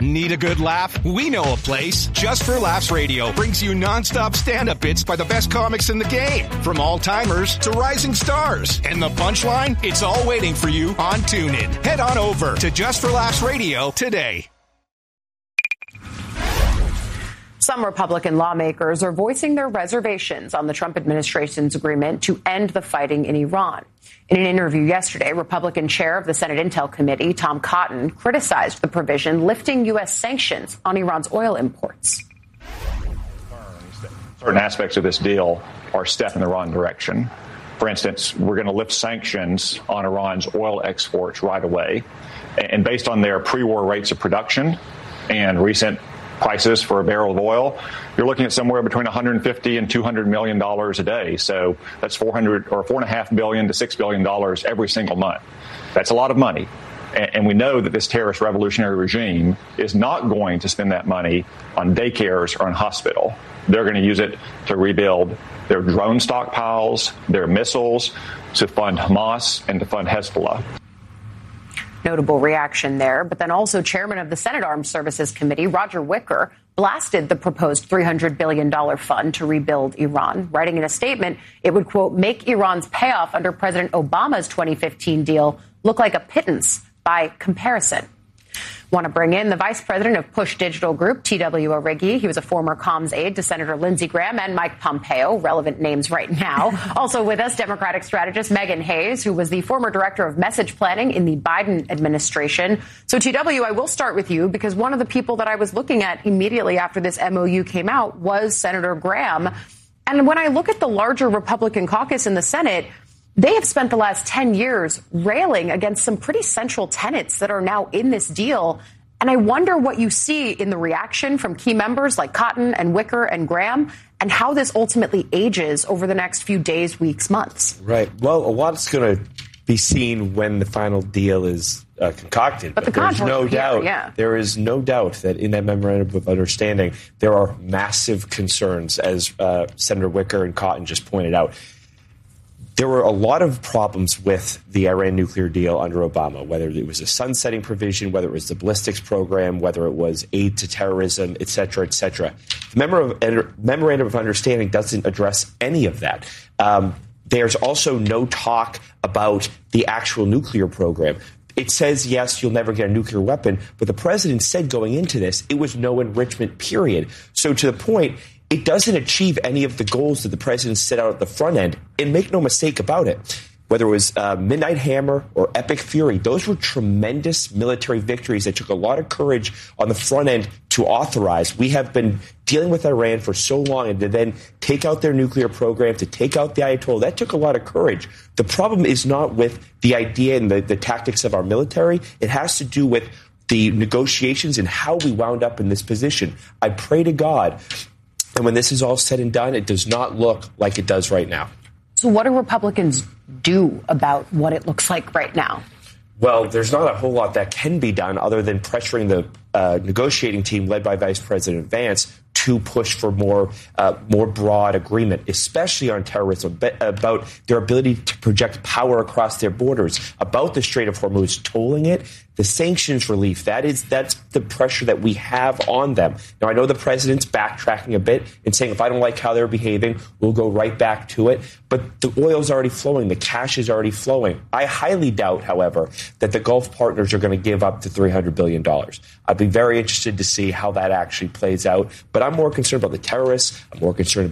Need a good laugh? We know a place. Just for Laughs Radio brings you nonstop stand-up bits by the best comics in the game. From all-timers to rising stars. And the punchline? It's all waiting for you on TuneIn. Head on over to Just for Laughs Radio today. Some Republican lawmakers are voicing their reservations on the Trump administration's agreement to end the fighting in Iran. In an interview yesterday, Republican chair of the Senate Intel Committee, Tom Cotton, criticized the provision lifting U.S. sanctions on Iran's oil imports. Certain aspects of this deal are a step in the wrong direction. For instance, we're going to lift sanctions on Iran's oil exports right away. And based on their pre-war rates of production and recent prices for a barrel of oil, you're looking at somewhere between $150 and $200 million a day. So that's $4.5 billion to $6 billion every single month. That's a lot of money. And we know that this terrorist revolutionary regime is not going to spend that money on daycares or on hospital. They're going to use it to rebuild their drone stockpiles, their missiles, to fund Hamas and to fund Hezbollah. Notable reaction there, but then also chairman of the Senate Armed Services Committee, Roger Wicker, blasted the proposed $300 billion fund to rebuild Iran, writing in a statement it would, quote, make Iran's payoff under President Obama's 2015 deal look like a pittance by comparison. Want to bring in the vice president of Push Digital Group, T.W. Origi. He was a former comms aide to Senator Lindsey Graham and Mike Pompeo, relevant names right now. Also with us, Democratic strategist Megan Hayes, who was the former director of message planning in the Biden administration. So, T.W., I will start with you because one of the people that I was looking at immediately after this MOU came out was Senator Graham. And when I look at the larger Republican caucus in the Senate, they have spent the last 10 years railing against some pretty central tenets that are now in this deal. And I wonder what you see in the reaction from key members like Cotton and Wicker and Graham and how this ultimately ages over the next few days, weeks, months. Right. Well, a lot's going to be seen when the final deal is concocted. But there's no doubt. There is no doubt that in that memorandum of understanding, there are massive concerns, as Senator Wicker and Cotton just pointed out. There were a lot of problems with the Iran nuclear deal under Obama, whether it was a sunsetting provision, whether it was the ballistics program, whether it was aid to terrorism, et cetera, et cetera. The memorandum of understanding doesn't address any of that. There's also no talk about the actual nuclear program. It says, yes, you'll never get a nuclear weapon, but the president said going into this, it was no enrichment, period. So to the point, it doesn't achieve any of the goals that the president set out at the front end. And make no mistake about it, whether it was Midnight Hammer or Epic Fury, those were tremendous military victories that took a lot of courage on the front end to authorize. We have been dealing with Iran for so long, and to then take out their nuclear program, to take out the Ayatollah, that took a lot of courage. The problem is not with the idea and the tactics of our military. It has to do with the negotiations and how we wound up in this position. I pray to God, and when this is all said and done, it does not look like it does right now. So what do Republicans do about what it looks like right now? Well, there's not a whole lot that can be done other than pressuring the negotiating team led by Vice President Vance to push for more broad agreement, especially on terrorism, about their ability to project power across their borders, about the Strait of Hormuz, tolling it, the sanctions relief. That's the pressure that we have on them. Now, I know the president's backtracking a bit and saying, if I don't like how they're behaving, we'll go right back to it. But the oil's already flowing. The cash is already flowing. I highly doubt, however, that the Gulf partners are going to give up to $300 billion. I'd be very interested to see how that actually plays out. But I'm more concerned about the terrorists. I'm more concerned